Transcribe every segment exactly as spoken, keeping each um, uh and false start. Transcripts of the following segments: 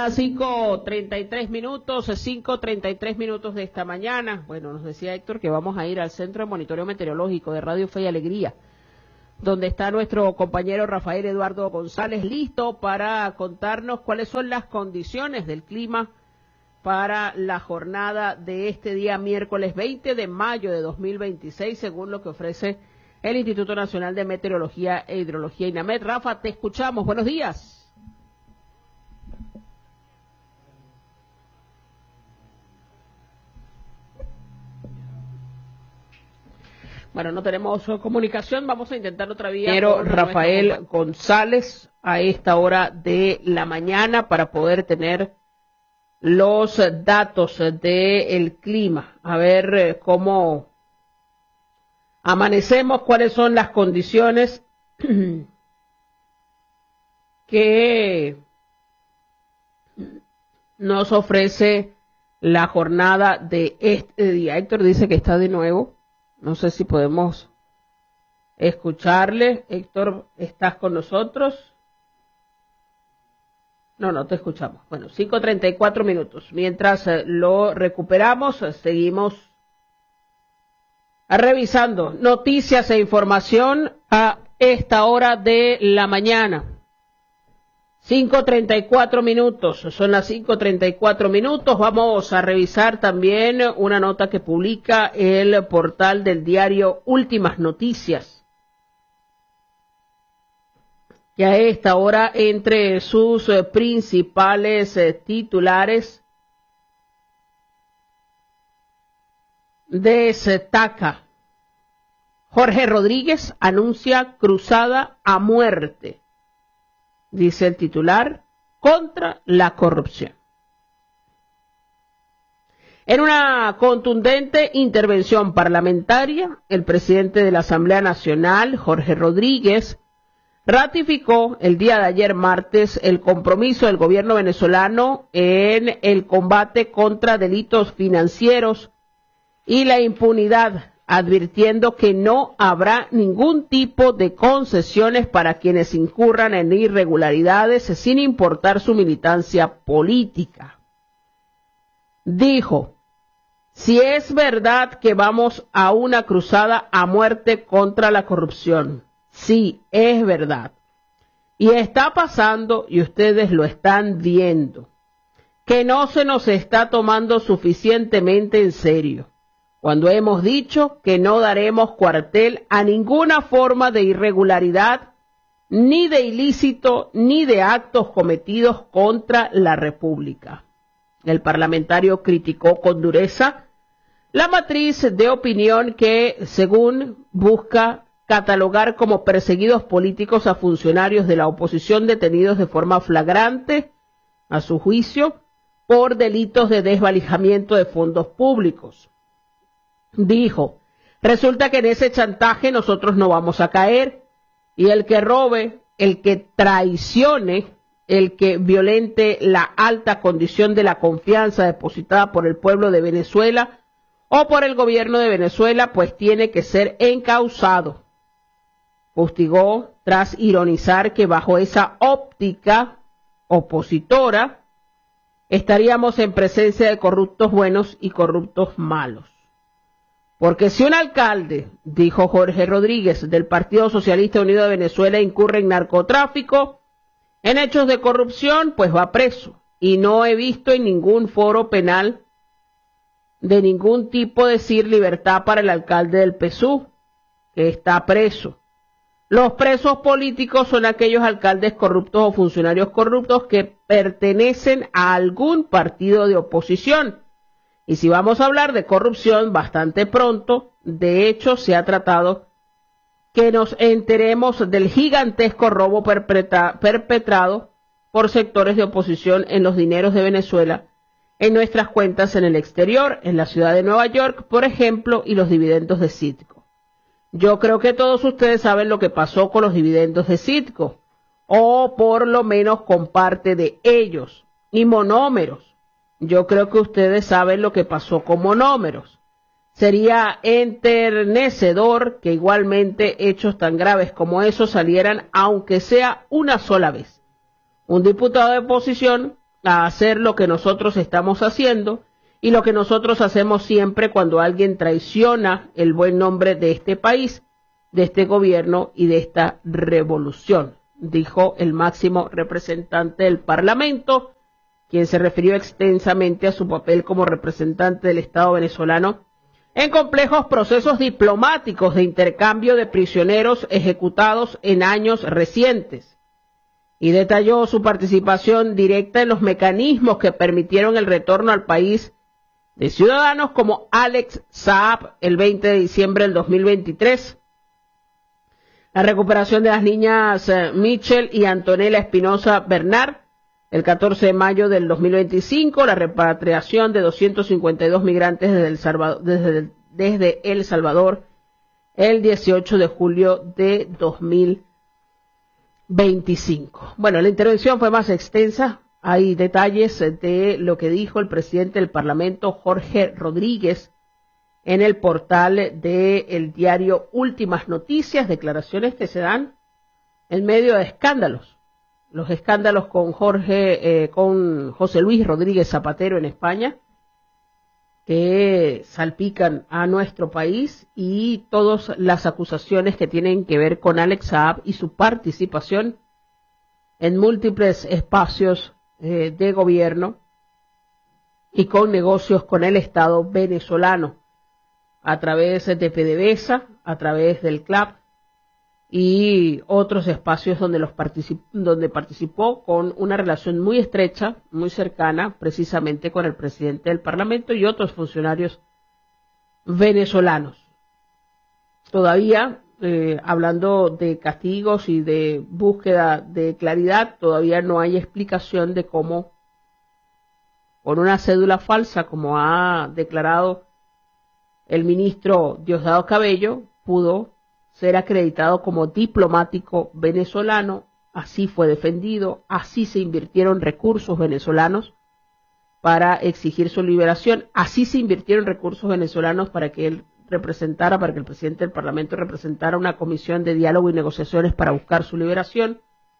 cinco treinta y tres minutos, cinco treinta y tres minutos de esta mañana. Bueno, nos decía Héctor que vamos a ir al Centro de Monitoreo Meteorológico de Radio Fe y Alegría, donde está nuestro compañero Rafael Eduardo González, listo para contarnos cuáles son las condiciones del clima para la jornada de este día miércoles veinte de mayo de dos mil veintiséis, según lo que ofrece el Instituto Nacional de Meteorología e Hidrología, INAMED. Rafa, te escuchamos. Buenos días. Bueno, no tenemos comunicación, vamos a intentar otra vía. Pero Rafael González a esta hora de la mañana para poder tener los datos del clima, a ver cómo amanecemos, cuáles son las condiciones que nos ofrece la jornada de este día. Héctor dice que está de nuevo. No sé si podemos escucharle. Héctor, ¿estás con nosotros? No, no te escuchamos. Bueno, cinco treinta y cuatro minutos. Mientras eh, lo recuperamos, eh, seguimos revisando noticias e información a esta hora de la mañana. cinco treinta y cuatro minutos, son las cinco treinta y cuatro minutos. Vamos a revisar también una nota que publica el portal del diario Últimas Noticias, que a esta hora entre sus eh, principales eh, titulares destaca: Jorge Rodríguez anuncia cruzada a muerte, dice el titular, contra la corrupción. En una contundente intervención parlamentaria, el presidente de la Asamblea Nacional, Jorge Rodríguez, ratificó el día de ayer martes el compromiso del gobierno venezolano en el combate contra delitos financieros y la impunidad, advirtiendo que no habrá ningún tipo de concesiones para quienes incurran en irregularidades sin importar su militancia política. Dijo: si es verdad que vamos a una cruzada a muerte contra la corrupción, sí, es verdad, y está pasando y ustedes lo están viendo, que no se nos está tomando suficientemente en serio cuando hemos dicho que no daremos cuartel a ninguna forma de irregularidad, ni de ilícito, ni de actos cometidos contra la República. El parlamentario criticó con dureza la matriz de opinión que, según busca catalogar como perseguidos políticos a funcionarios de la oposición detenidos de forma flagrante, a su juicio, por delitos de desvalijamiento de fondos públicos. Dijo: resulta que en ese chantaje nosotros no vamos a caer, y el que robe, el que traicione, el que violente la alta condición de la confianza depositada por el pueblo de Venezuela o por el gobierno de Venezuela, pues tiene que ser encausado. Fustigó tras ironizar que bajo esa óptica opositora estaríamos en presencia de corruptos buenos y corruptos malos. Porque si un alcalde, dijo Jorge Rodríguez, del Partido Socialista Unido de Venezuela incurre en narcotráfico, en hechos de corrupción, pues va preso. Y no he visto en ningún foro penal de ningún tipo decir libertad para el alcalde del P S U, que está preso. Los presos políticos son aquellos alcaldes corruptos o funcionarios corruptos que pertenecen a algún partido de oposición. Y si vamos a hablar de corrupción, bastante pronto, de hecho, se ha tratado que nos enteremos del gigantesco robo perpetra- perpetrado por sectores de oposición en los dineros de Venezuela, en nuestras cuentas en el exterior, en la ciudad de Nueva York, por ejemplo, y los dividendos de Citgo. Yo creo que todos ustedes saben lo que pasó con los dividendos de Citgo, o por lo menos con parte de ellos, y monómeros. Yo creo que ustedes saben lo que pasó con monómeros. Sería enternecedor que igualmente hechos tan graves como esos salieran, aunque sea una sola vez. Un diputado de oposición a hacer lo que nosotros estamos haciendo y lo que nosotros hacemos siempre cuando alguien traiciona el buen nombre de este país, de este gobierno y de esta revolución, dijo el máximo representante del Parlamento, quien se refirió extensamente a su papel como representante del Estado venezolano en complejos procesos diplomáticos de intercambio de prisioneros ejecutados en años recientes, y detalló su participación directa en los mecanismos que permitieron el retorno al país de ciudadanos como Alex Saab el veinte de diciembre del dos mil veintitrés, la recuperación de las niñas eh, Michelle y Antonella Espinosa Bernard el catorce de mayo del dos mil veinticinco, la repatriación de doscientos cincuenta y dos migrantes desde El Salvador, desde, desde El Salvador el dieciocho de julio de dos mil veinticinco. Bueno, la intervención fue más extensa. Hay detalles de lo que dijo el presidente del Parlamento, Jorge Rodríguez, en el portal del diario Últimas Noticias, declaraciones que se dan en medio de escándalos. Los escándalos con Jorge, eh, con José Luis Rodríguez Zapatero en España, que salpican a nuestro país, y todas las acusaciones que tienen que ver con Alex Saab y su participación en múltiples espacios eh, de gobierno y con negocios con el Estado venezolano a través de PDVSA, a través del C L A P y otros espacios donde los particip- donde participó con una relación muy estrecha, muy cercana, precisamente con el presidente del Parlamento y otros funcionarios venezolanos. Todavía, eh, hablando de castigos y de búsqueda de claridad, todavía no hay explicación de cómo, con una cédula falsa, como ha declarado el ministro Diosdado Cabello, pudo ser acreditado como diplomático venezolano. Así fue defendido, así se invirtieron recursos venezolanos para exigir su liberación, así se invirtieron recursos venezolanos para que él representara, para que el presidente del Parlamento representara una comisión de diálogo y negociaciones para buscar su liberación,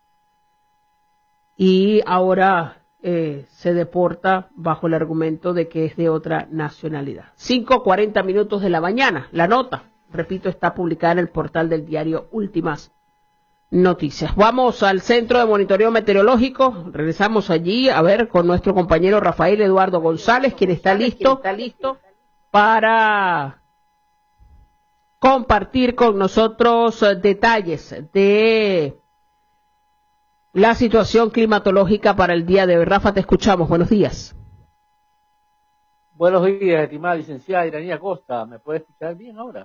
y ahora eh, se deporta bajo el argumento de que es de otra nacionalidad. cinco cuarenta minutos de la mañana, la nota, repito, está publicada en el portal del diario Últimas Noticias. Vamos al Centro de Monitoreo Meteorológico, regresamos allí a ver con nuestro compañero Rafael Eduardo González, quien está listo, está listo para compartir con nosotros detalles de la situación climatológica para el día de hoy. Rafa, te escuchamos, buenos días. Buenos días, estimada licenciada Iranía Costa, ¿me puede escuchar bien ahora?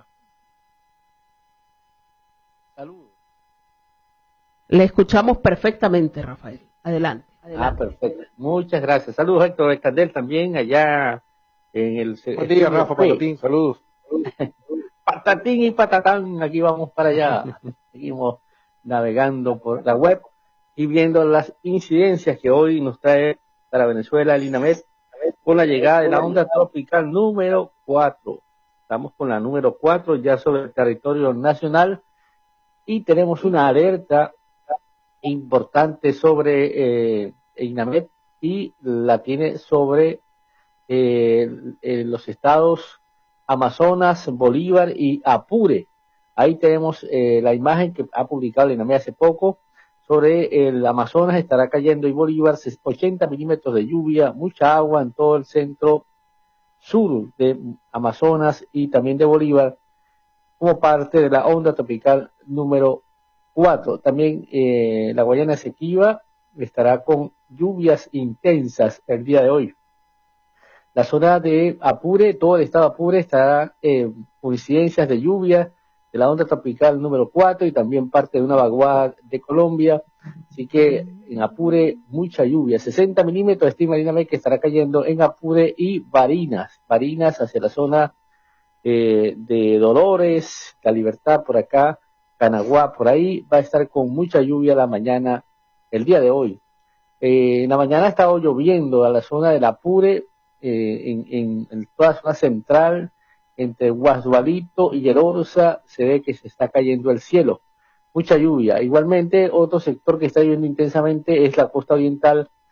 Saludos. Le escuchamos perfectamente, Rafael. Adelante, adelante. Ah, perfecto. Muchas gracias. Saludos, Héctor Escandel, también allá en el... Buen día, Rafa Patatín. Saludos. Patatín y patatán, aquí vamos para allá. Seguimos navegando por la web y viendo las incidencias que hoy nos trae para Venezuela el INAMET con la llegada de la onda tropical número cuatro. Estamos con la número cuatro ya sobre el territorio nacional y tenemos una alerta importante sobre eh, INAMET, y la tiene sobre eh, eh, los estados Amazonas, Bolívar y Apure. Ahí tenemos eh, la imagen que ha publicado el INAMET hace poco sobre el Amazonas. Estará cayendo y Bolívar ochenta milímetros de lluvia, mucha agua en todo el centro sur de Amazonas y también de Bolívar como parte de la onda tropical número cuatro. También eh, la Guayana Esequiba estará con lluvias intensas el día de hoy. La zona de Apure, todo el estado de Apure estará eh, con incidencias de lluvia de la onda tropical número cuatro y también parte de una vaguada de Colombia. Así que en Apure mucha lluvia, sesenta milímetros estima el INAMET que estará cayendo en Apure y Barinas, Barinas hacia la zona eh, de Dolores, La Libertad por acá, Canaguá por ahí, va a estar con mucha lluvia la mañana, el día de hoy. Eh, en la mañana ha estado lloviendo a la zona del Apure, eh, en, en, en toda la zona central, entre Guasdualito y Llerorza, se ve que se está cayendo el cielo. Mucha lluvia. Igualmente, otro sector que está lloviendo intensamente es la costa oriental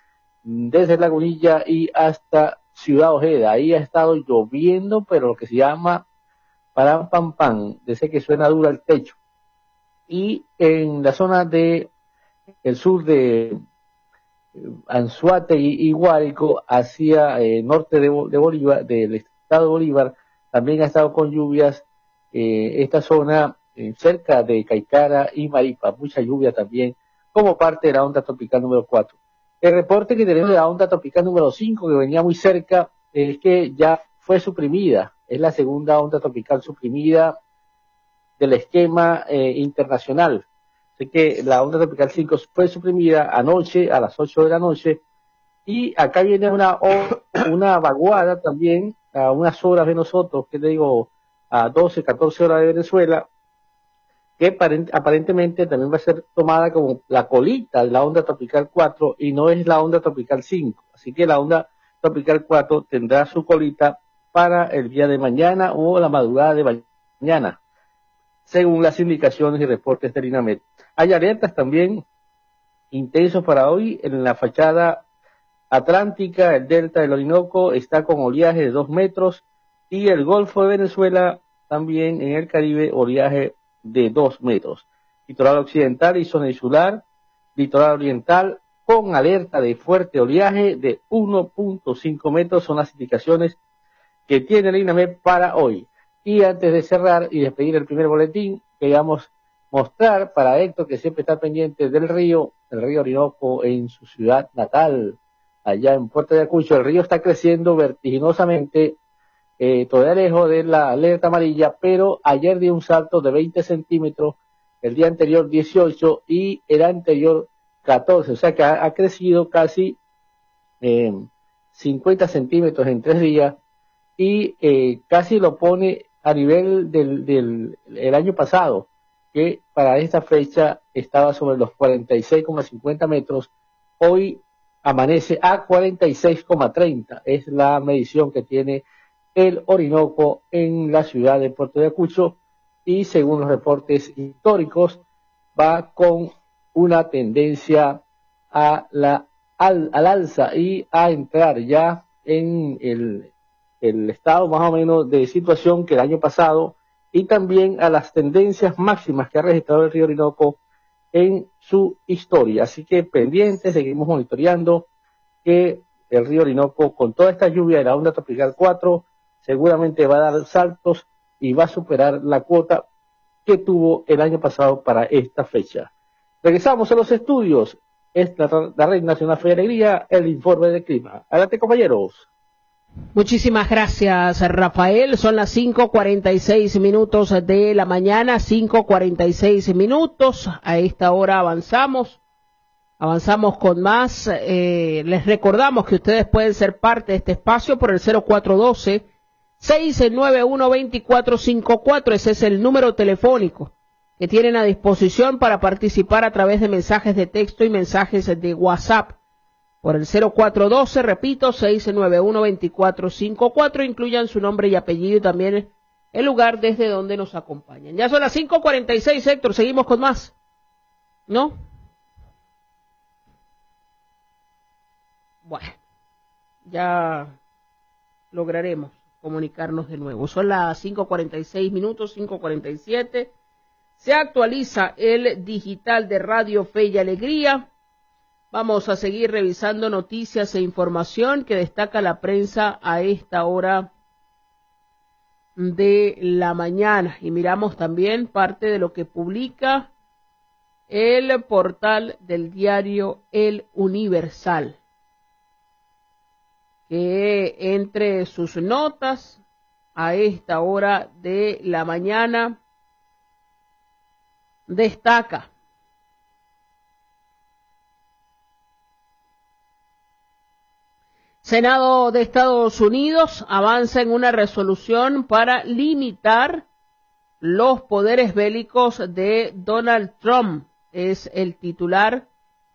desde Lagunilla y hasta Ciudad Ojeda. Ahí ha estado lloviendo, pero lo que se llama param pam pam, desde que suena duro el techo. Y en la zona de el sur de Anzoátegui y Guárico, hacia eh, norte de, de Bolívar, del estado de Bolívar, también ha estado con lluvias eh, esta zona eh, cerca de Caicara y Maripa, mucha lluvia también, como parte de la onda tropical número cuatro. El reporte que tenemos de la onda tropical número cinco, que venía muy cerca, es que ya fue suprimida, es la segunda onda tropical suprimida del esquema eh, internacional. Así que la onda tropical cinco fue suprimida anoche a las ocho de la noche, y acá viene una, una vaguada también a unas horas de nosotros, que le digo, a doce, catorce horas de Venezuela, que aparentemente también va a ser tomada como la colita de la onda tropical cuatro y no es la onda tropical cinco. Así que la onda tropical cuatro tendrá su colita para el día de mañana o la madrugada de mañana, según las indicaciones y reportes del INAMED. Hay alertas también intensos para hoy en la fachada atlántica. El delta del Orinoco está con oleaje de dos metros y el Golfo de Venezuela también, en el Caribe, oleaje de dos metros. Litoral occidental y zona insular, litoral oriental con alerta de fuerte oleaje de uno punto cinco metros, son las indicaciones que tiene el INAMED para hoy. Y antes de cerrar y despedir el primer boletín, queríamos mostrar para Héctor, que siempre está pendiente del río, el río Orinoco en su ciudad natal, allá en Puerto de Ayacucho. El río está creciendo vertiginosamente, eh, todavía lejos de la alerta amarilla, pero ayer dio un salto de veinte centímetros, el día anterior dieciocho y el anterior catorce, o sea que ha, ha crecido casi eh, cincuenta centímetros en tres días, y eh, casi lo pone a nivel del, del el año pasado, que para esta fecha estaba sobre los cuarenta y seis coma cincuenta metros, hoy amanece a cuarenta y seis coma treinta, es la medición que tiene el Orinoco en la ciudad de Puerto de Ayacucho, y según los reportes históricos va con una tendencia a la, al, al alza y a entrar ya en el, el estado más o menos de situación que el año pasado, y también a las tendencias máximas que ha registrado el río Orinoco en su historia. Así que pendientes, seguimos monitoreando que el río Orinoco, con toda esta lluvia de la onda tropical cuatro, seguramente va a dar saltos y va a superar la cuota que tuvo el año pasado para esta fecha. Regresamos a los estudios. Es la, la Red Nacional Fe y Alegría, el informe del clima. Adelante, compañeros. Muchísimas gracias, Rafael. Son las cinco cuarenta y seis minutos de la mañana, cinco cuarenta y seis minutos. A esta hora avanzamos. Avanzamos con más. Eh, les recordamos que ustedes pueden ser parte de este espacio por el cero cuatro uno dos, seis nueve uno, dos cuatro cinco cuatro. Ese es el número telefónico que tienen a disposición para participar a través de mensajes de texto y mensajes de WhatsApp. Por el cero cuatro uno dos, repito, seis nueve uno, dos cuatro cinco cuatro. Incluyan su nombre y apellido y también el lugar desde donde nos acompañan. Ya son las cinco cuarenta y seis, Héctor. Seguimos con más. ¿No? Bueno, ya lograremos comunicarnos de nuevo. Son las cinco cuarenta y seis minutos, cinco cuarenta y siete. Se actualiza el digital de Radio Fe y Alegría. Vamos a seguir revisando noticias e información que destaca la prensa a esta hora de la mañana. Y miramos también parte de lo que publica el portal del diario El Universal, que entre sus notas a esta hora de la mañana destaca: Senado de Estados Unidos avanza en una resolución para limitar los poderes bélicos de Donald Trump. Es el titular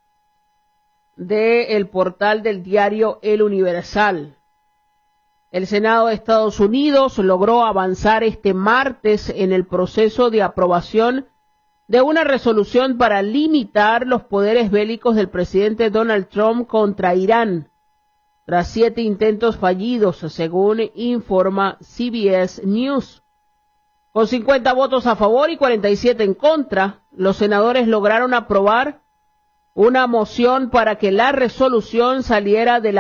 del portal del diario El Universal. El Senado de Estados Unidos logró avanzar este martes en el proceso de aprobación de una resolución para limitar los poderes bélicos del presidente Donald Trump contra Irán, tras siete intentos fallidos, según informa C B S News. Con cincuenta votos a favor y cuarenta y siete en contra, los senadores lograron aprobar una moción para que la resolución saliera de la